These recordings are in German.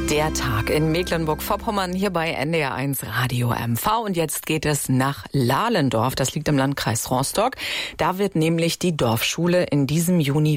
Der Tag in Mecklenburg-Vorpommern hier bei NDR1 Radio MV. Und jetzt geht es nach Lahlendorf. Das liegt im Landkreis Rostock. Da wird nämlich die Dorfschule in diesem Juni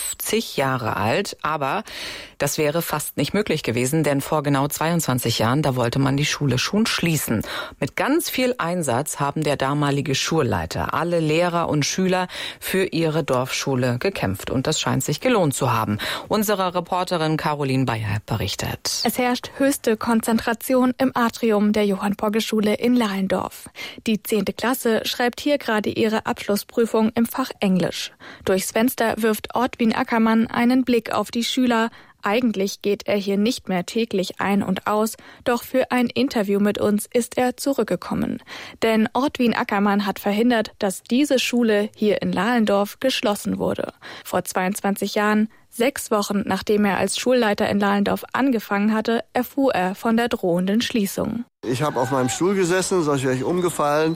50 Jahre alt. Aber das wäre fast nicht möglich gewesen, denn vor genau 22 Jahren, da wollte man die Schule schon schließen. Mit ganz viel Einsatz haben der damalige Schulleiter, alle Lehrer und Schüler für ihre Dorfschule gekämpft. Und das scheint sich gelohnt zu haben. Unsere Reporterin Caroline Bayer berichtet. Es herrscht höchste Konzentration im Atrium der Johann-Pogge-Schule in Lahlendorf. Die 10. Klasse schreibt hier gerade ihre Abschlussprüfung im Fach Englisch. Durchs Fenster wirft Ortwin Ackermann einen Blick auf die Schüler. Eigentlich geht er hier nicht mehr täglich ein und aus, doch für ein Interview mit uns ist er zurückgekommen. Denn Ortwin Ackermann hat verhindert, dass diese Schule hier in Lahlendorf geschlossen wurde. Vor 22 Jahren, 6 Wochen nachdem er als Schulleiter in Lahlendorf angefangen hatte, erfuhr er von der drohenden Schließung. Ich habe auf meinem Stuhl gesessen, sonst wäre ich umgefallen,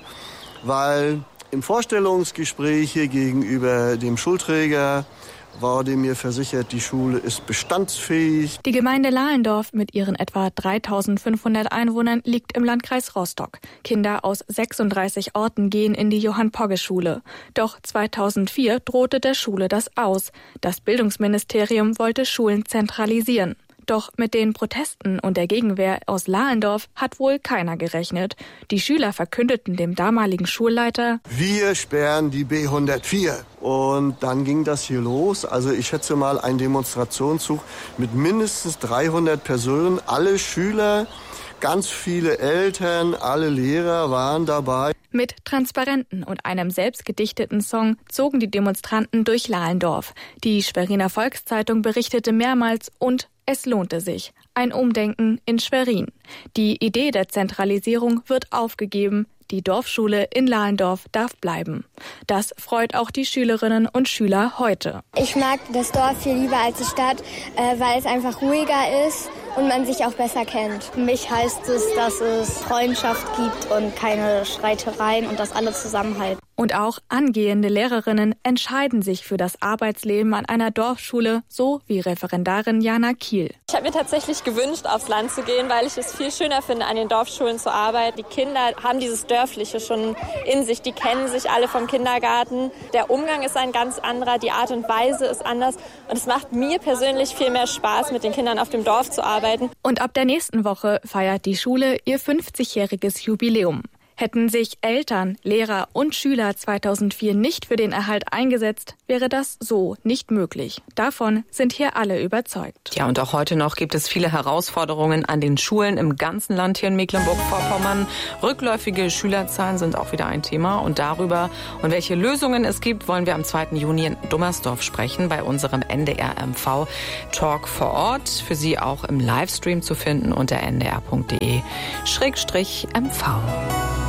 weil im Vorstellungsgespräch hier gegenüber dem Schulträger wurde mir versichert, die Schule ist bestandsfähig. Die Gemeinde Lahlendorf mit ihren etwa 3.500 Einwohnern liegt im Landkreis Rostock. Kinder aus 36 Orten gehen in die Johann-Pogge-Schule. Doch 2004 drohte der Schule das aus. Das Bildungsministerium wollte Schulen zentralisieren. Doch mit den Protesten und der Gegenwehr aus Lahlendorf hat wohl keiner gerechnet. Die Schüler verkündeten dem damaligen Schulleiter: Wir sperren die B104. Und dann ging das hier los. Also ich schätze mal ein Demonstrationszug mit mindestens 300 Personen. Alle Schüler, ganz viele Eltern, alle Lehrer waren dabei. Mit Transparenten und einem selbstgedichteten Song zogen die Demonstranten durch Lahlendorf. Die Schweriner Volkszeitung berichtete mehrmals und es lohnte sich. Ein Umdenken in Schwerin. Die Idee der Zentralisierung wird aufgegeben. Die Dorfschule in Lahlendorf darf bleiben. Das freut auch die Schülerinnen und Schüler heute. Ich mag das Dorf viel lieber als die Stadt, weil es einfach ruhiger ist und man sich auch besser kennt. Für mich heißt es, dass es Freundschaft gibt und keine Streitereien und dass alle zusammenhalten. Und auch angehende Lehrerinnen entscheiden sich für das Arbeitsleben an einer Dorfschule, so wie Referendarin Jana Kiel. Ich habe mir tatsächlich gewünscht, aufs Land zu gehen, weil ich es viel schöner finde, an den Dorfschulen zu arbeiten. Die Kinder haben dieses Dörfliche schon in sich, die kennen sich alle vom Kindergarten. Der Umgang ist ein ganz anderer, die Art und Weise ist anders. Und es macht mir persönlich viel mehr Spaß, mit den Kindern auf dem Dorf zu arbeiten. Und ab der nächsten Woche feiert die Schule ihr 50-jähriges Jubiläum. Hätten sich Eltern, Lehrer und Schüler 2004 nicht für den Erhalt eingesetzt, wäre das so nicht möglich. Davon sind hier alle überzeugt. Ja, und auch heute noch gibt es viele Herausforderungen an den Schulen im ganzen Land hier in Mecklenburg-Vorpommern. Rückläufige Schülerzahlen sind auch wieder ein Thema. Und darüber und welche Lösungen es gibt, wollen wir am 2. Juni in Dummersdorf sprechen bei unserem NDR MV Talk vor Ort. Für Sie auch im Livestream zu finden unter ndr.de/mv.